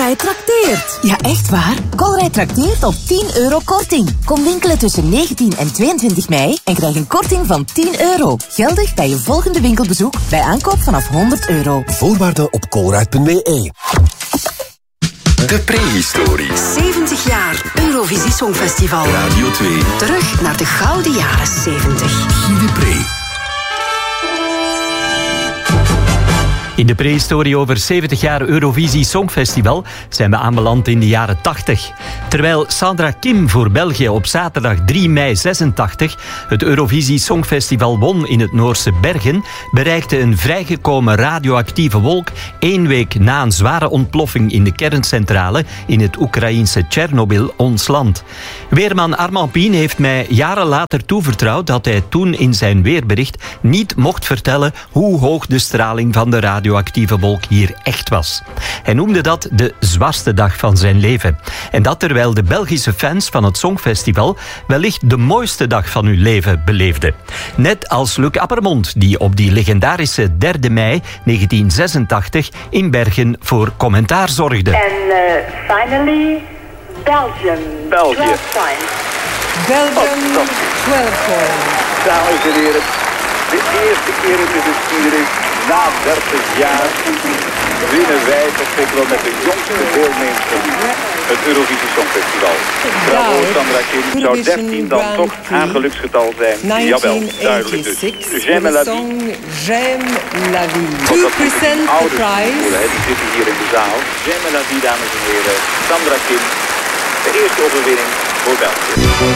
Colruyt trakteert. Ja, echt waar? Colruyt trakteert op €10 korting. Kom winkelen tussen 19 en 22 mei en krijg een korting van €10. Geldig bij je volgende winkelbezoek bij aankoop vanaf €100. Voorwaarden op colruyt.be. De prehistorie. 70 jaar Eurovisie Songfestival. Radio 2. Terug naar de gouden jaren 70. Guy de Pre. In de prehistorie over 70 jaar Eurovisie Songfestival zijn we aanbeland in de jaren 80. Terwijl Sandra Kim voor België op zaterdag 3 mei 86 het Eurovisie Songfestival won in het Noorse Bergen, bereikte een vrijgekomen radioactieve wolk 1 week na een zware ontploffing in de kerncentrale in het Oekraïense Tsjernobyl ons land. Weerman Armand Pien heeft mij jaren later toevertrouwd dat hij toen in zijn weerbericht niet mocht vertellen hoe hoog de straling van de radioactieve wolk hier echt was. Hij noemde dat de zwartste dag van zijn leven. En dat terwijl de Belgische fans van het Songfestival wellicht de mooiste dag van hun leven beleefden. Net als Luc Appermond, die op die legendarische 3 mei 1986 in Bergen voor commentaar zorgde. En finally, Belgium. 12 points. Belgium, 12 points. Dames en heren, de eerste keer in de geschiedenis, na 30 jaar, winnen wij toch zeker wel met de jongste deelnemster het Eurovisie Songfestival. Bravo Sandra Kim, zou 13 dan toch haar geluksgetal zijn? Jawel, duidelijk dus. J'aime la vie. J'aime la vie. Want dat To present the ouders prize. voelen, die zitten hier in de zaal. J'aime la vie, dames en heren. Sandra Kim, de eerste overwinning voor België.